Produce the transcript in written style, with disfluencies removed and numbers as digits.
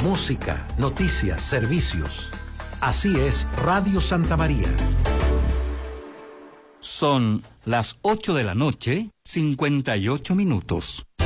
música, noticias, servicios. Así es Radio Santa María. Son las 8 de la noche, 58 minutos.